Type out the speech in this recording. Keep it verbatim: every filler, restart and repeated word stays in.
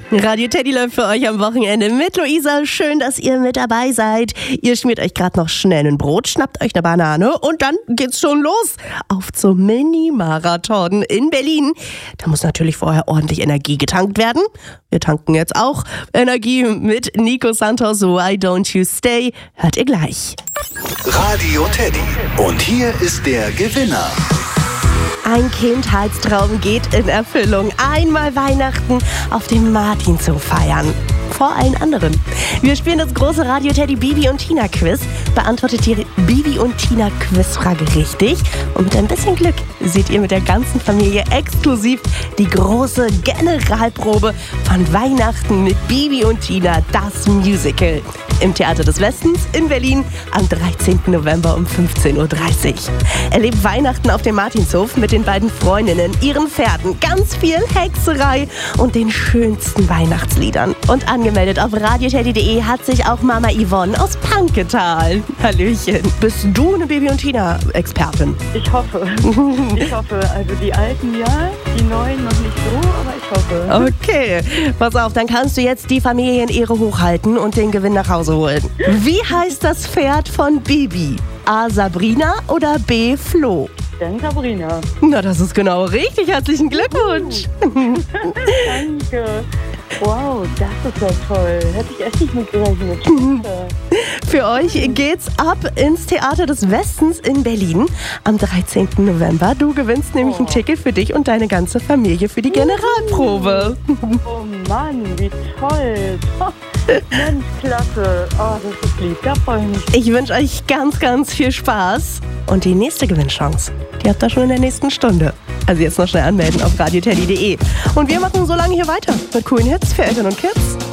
Radio Teddy läuft für euch am Wochenende mit Luisa. Schön, dass ihr mit dabei seid. Ihr schmiert euch gerade noch schnell ein Brot, schnappt euch eine Banane und dann geht's schon los. Auf zum Mini-Marathon in Berlin. Da muss natürlich vorher ordentlich Energie getankt werden. Wir tanken jetzt auch Energie mit Nico Santos. Why Don't You Stay? Hört ihr gleich. Radio Teddy. Und hier ist der Gewinner. Ein Kindheitstraum geht in Erfüllung. Einmal Weihnachten auf dem Martin zu feiern. Vor allen anderen. Wir spielen das große Radio Teddy Bibi und Tina Quiz. Beantwortet die Bibi und Tina Quizfrage richtig. Und mit ein bisschen Glück seht ihr mit der ganzen Familie exklusiv die große Generalprobe von Weihnachten mit Bibi und Tina, das Musical. Im Theater des Westens in Berlin am dreizehnten November um fünfzehn Uhr dreißig. Erlebt Weihnachten auf dem Martinshof mit den beiden Freundinnen, ihren Pferden, ganz viel Hexerei und den schönsten Weihnachtsliedern. Und angemeldet auf radioteddy punkt de hat sich auch Mama Yvonne aus Panketal. Hallöchen. Bist du eine Bibi und Tina-Expertin? Ich hoffe. Ich hoffe. Also die Alten ja, die Neuen noch nicht so, aber ich hoffe. Okay, pass auf, dann kannst du jetzt die Familienehre hochhalten und den Gewinn nach Hause holen. Wie heißt das Pferd von Bibi? A. Sabrina oder B. Flo? Dann Sabrina. Na, das ist genau richtig. Herzlichen Glückwunsch. Danke. Wow, das ist ja toll. Hätte ich echt nicht mit gerechnet. Für euch geht's ab ins Theater des Westens in Berlin am dreizehnten November. Du gewinnst nämlich Oh. ein Ticket für dich und deine ganze Familie für die Generalprobe. Oh Mann, wie toll. Mensch, klasse. Oh, das ist lieb. Da freue ich mich. Ich wünsche euch ganz, ganz viel Spaß. Und die nächste Gewinnchance, die habt ihr schon in der nächsten Stunde. Also jetzt noch schnell anmelden auf radioteddy punkt de. Und wir machen so lange hier weiter mit coolen Hits für Eltern und Kids.